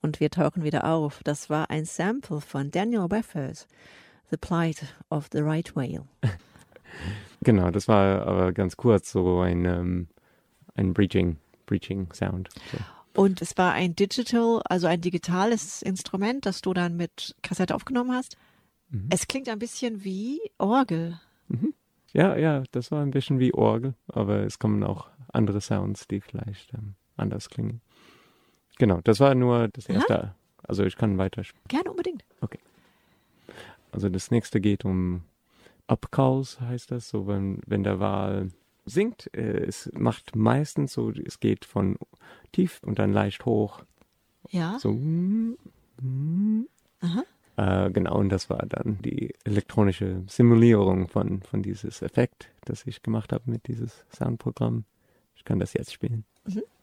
und wir tauchen wieder auf. Das war ein Sample von Daniel Weffers, The Plight of the Right Whale. Genau, das war aber ganz kurz so ein Breaching-Sound. So. Und es war ein also ein digitales Instrument, das du dann mit Kassette aufgenommen hast. Mhm. Es klingt ein bisschen wie Orgel. Mhm. Ja, das war ein bisschen wie Orgel, aber es kommen auch andere Sounds, die vielleicht anders klingen. Genau, das war nur das erste. Aha. Also ich kann weiter. Gerne, unbedingt. Okay. Also das nächste geht um Upcalls, heißt das, so wenn der Wal singt. Es macht meistens so, es geht von tief und dann leicht hoch. Ja. So. Aha. Genau, und das war dann die elektronische Simulierung von dieses Effekt, das ich gemacht habe mit dieses Soundprogramm. Ich kann das jetzt spielen. Mhm.